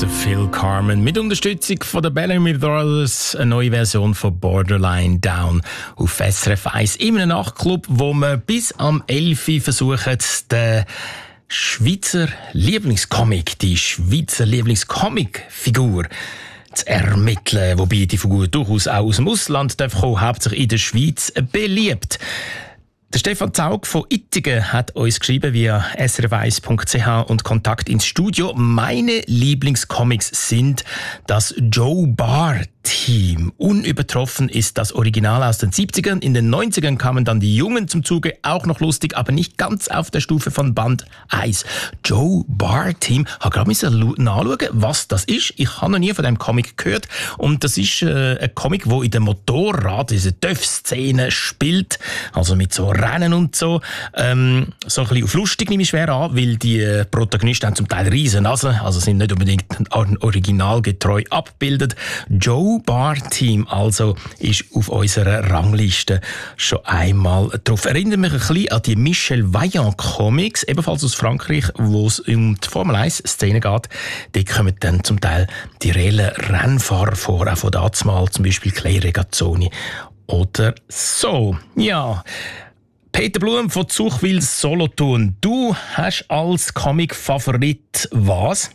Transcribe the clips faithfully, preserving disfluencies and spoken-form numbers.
Der Phil Carmen mit Unterstützung von der Bellamy Brothers, eine neue Version von Borderline Down auf S R F eins in einem Nachtclub, wo wir bis am elf Uhr versuchen, den Schweizer Lieblingscomic, die Schweizer Lieblingscomic-Figur zu ermitteln, wobei die Figur durchaus auch aus dem Ausland darf kommen, hauptsächlich in der Schweiz beliebt. Der Stefan Zaug von Ittigen hat uns geschrieben via s r f eins punkt c h und Kontakt ins Studio. Meine Lieblingscomics sind das Joe Barr Team. Unübertroffen ist das Original aus den siebzigern. In den neunzigern kamen dann die Jungen zum Zuge. Auch noch lustig, aber nicht ganz auf der Stufe von Band eins. Joe Barr Team. Ich habe gerade nachschauen, was das ist. Ich habe noch nie von diesem Comic gehört. Und das ist äh, ein Comic, wo in der Motorrad, diese Töff-Szene spielt. Also mit so Rennen und so. Ähm, so ein bisschen auf lustig nehme ich schwer an, weil die Protagonisten haben zum Teil riesen Nasen, also sind nicht unbedingt originalgetreu abgebildet. Joe Barr Team also ist auf unserer Rangliste schon einmal drauf. Erinnert mich ein bisschen an die Michel Vaillant Comics, ebenfalls aus Frankreich, wo es um die Formel eins Szene geht. Dort kommen dann zum Teil die reellen Rennfahrer vor, auch von dazumal, zum Beispiel Clay Regazzoni oder so. Ja. Peter Blum von Zuchwil Solothurn. Du hast als Comic-Favorit was?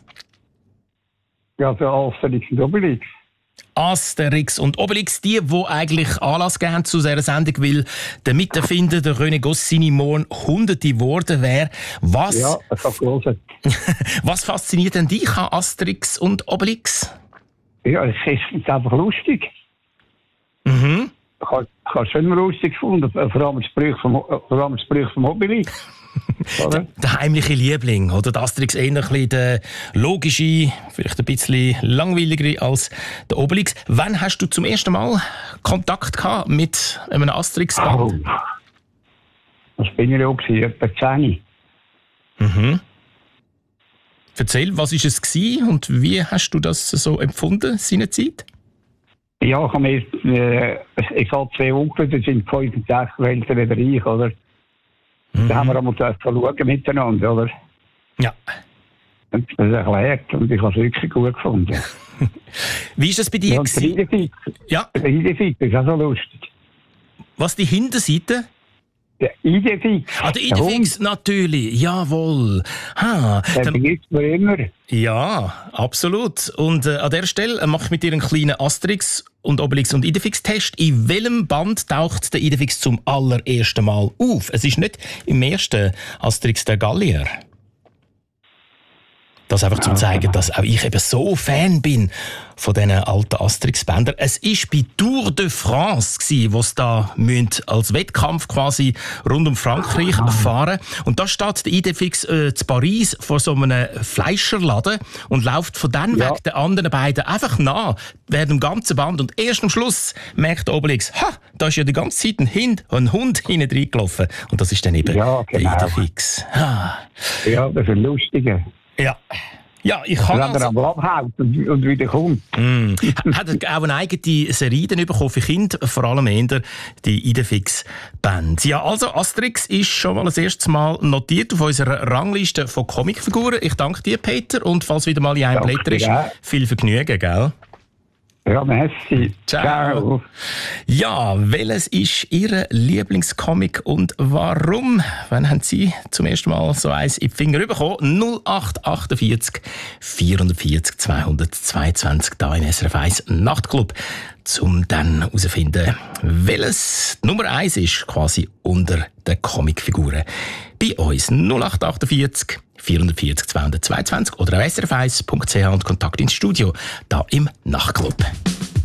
Ja, der Asterix und Obelix. Asterix und Obelix, die, die eigentlich Anlass geben zu dieser Sendung, weil der Miterfinder, der René Goscinny, morgen Hunderte geworden wäre. Was, ja, das hat gelesen. Was fasziniert denn dich an Asterix und Obelix? Ja, es ist einfach lustig. Mhm. Ich habe es schon lustig gefunden, vor allem das Sprüche vom, vor allem das Sprüche vom Obelix. der, der heimliche Liebling, oder? Der Asterix eher ein bisschen der logische, vielleicht ein bisschen langweiligere als der Obelix. Wann hast du zum ersten Mal Kontakt gehabt mit einem Asterix-Band? Oh. Das bin ich auch gewesen, etwa zehn. Mhm. Erzähl, was war es gewesen und wie hast du das so empfunden, seinerzeit? Ja, ich habe mir, äh, ich habe zwei Onkel, die sind fünf und sechs älter wie ich, oder? Mhm. Da haben wir einmal schauen miteinander, oder? Ja. Und das erklärt und ich habe es wirklich gut gefunden. Wie ist das bei dir? Ja, und der Idefix. Ja. Der Idefix ist auch so lustig. Was, die Hinterseite? Der Idefix. Ah, der Idefix, natürlich, jawohl. Ha, der vergisst man immer. Ja, absolut. Und äh, an der Stelle mache ich mit dir einen kleinen Asterix und Obelix und Idefix-Test. In welchem Band taucht der Idefix zum allerersten Mal auf? Es ist nicht im ersten Asterix der Gallier. Das einfach zum zeigen, dass auch ich eben so Fan bin von diesen alten Asterix-Bändern. Es war bei Tour de France, wo es da als Wettkampf quasi rund um Frankreich fahren. Und da steht der Idefix äh, zu Paris vor so einem Fleischerladen und läuft von dann ja. weg den anderen beiden einfach nach, während dem ganzen Band. Und erst am Schluss merkt der Obelix, ha, da ist ja die ganze Zeit ein Hund, ein Hund hinten reingelaufen. Und das ist dann eben ja, genau. der Idefix. Ha. Ja, das ist ein lustiger. Ja. Ja, ich kann wenn er am abhaut und, und wieder kommt. Mm. Hat er auch eine eigene Serie dann bekommen für Kinder, vor allem eher die Idefix-Band. Ja, also Asterix ist schon mal das erste Mal notiert auf unserer Rangliste von Comicfiguren. Ich danke dir, Peter, und falls wieder mal in einem Blätter ist, viel Vergnügen, gell? Ja, merci. Ciao. Ciao. Ja, welches ist Ihr Lieblingscomic und warum? Wann haben Sie zum ersten Mal so eins in die Finger bekommen? null acht achtundvierzig vierundvierzig zweihundertzweiundzwanzig da in S R F eins Nachtclub, um dann herauszufinden, welches Nummer eins ist, quasi unter den Comicfiguren. Bei uns null acht achtundvierzig vierundvierzig zweihundertzweiundzwanzig oder auf s r f eins punkt c h und Kontakt ins Studio, da im Nachtclub.